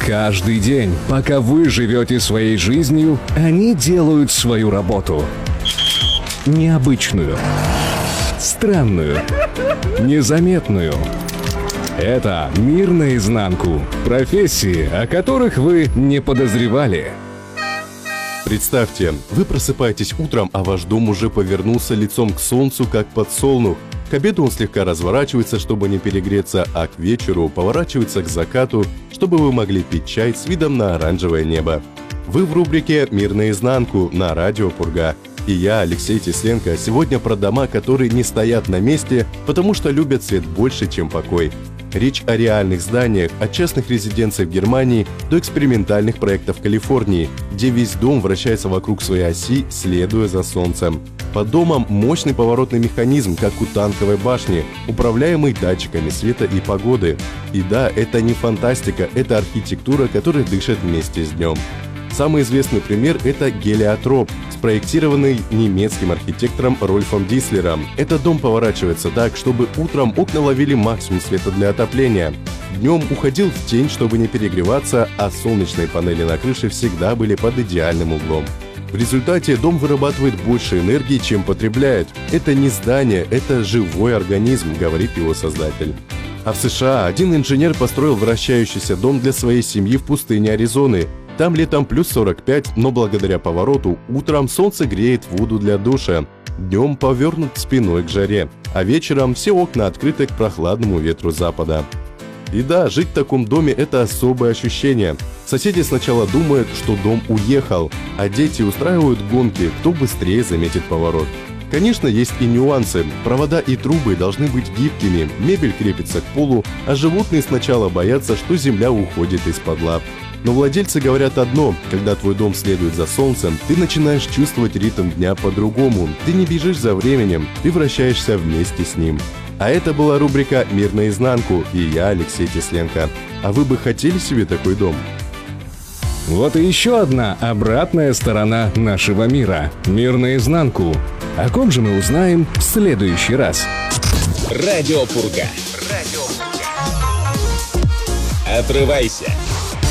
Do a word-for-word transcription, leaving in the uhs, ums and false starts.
Каждый день, пока вы живете своей жизнью, они делают свою работу. Необычную, странную, незаметную. Это «Мир наизнанку». Профессии, о которых вы не подозревали. Представьте, вы просыпаетесь утром, а ваш дом уже повернулся лицом к солнцу, как подсолнух. К обеду он слегка разворачивается, чтобы не перегреться, а к вечеру поворачивается к закату, чтобы вы могли пить чай с видом на оранжевое небо. Вы в рубрике «Мир наизнанку» на радио Пурга. И я, Алексей Тесленко, сегодня про дома, которые не стоят на месте, потому что любят свет больше, чем покой. Речь о реальных зданиях, от частных резиденций в Германии до экспериментальных проектов в Калифорнии, где весь дом вращается вокруг своей оси, следуя за солнцем. Под домом мощный поворотный механизм, как у танковой башни, управляемый датчиками света и погоды. И да, это не фантастика, это архитектура, которая дышит вместе с днем. Самый известный пример – это гелиотроп, спроектированный немецким архитектором Рольфом Дислером. Этот дом поворачивается так, чтобы утром окна ловили максимум света для отопления. Днем уходил в тень, чтобы не перегреваться, а солнечные панели на крыше всегда были под идеальным углом. В результате дом вырабатывает больше энергии, чем потребляет. Это не здание, это живой организм, говорит его создатель. А в США один инженер построил вращающийся дом для своей семьи в пустыне Аризоны. Там летом плюс сорок пять, но благодаря повороту утром солнце греет воду для душа. Днем повернут спиной к жаре, а вечером все окна открыты к прохладному ветру запада. И да, жить в таком доме – это особое ощущение. Соседи сначала думают, что дом уехал, а дети устраивают гонки, кто быстрее заметит поворот. Конечно, есть и нюансы. Провода и трубы должны быть гибкими, мебель крепится к полу, а животные сначала боятся, что земля уходит из-под лап. Но владельцы говорят одно: когда твой дом следует за солнцем, ты начинаешь чувствовать ритм дня по-другому. Ты не бежишь за временем, ты вращаешься вместе с ним. А это была рубрика «Мир наизнанку» и я, Алексей Тесленко. А вы бы хотели себе такой дом? Вот и еще одна обратная сторона нашего мира. Мир наизнанку. О ком же мы узнаем в следующий раз? Радио Пурга. Радио Пурга. Отрывайся.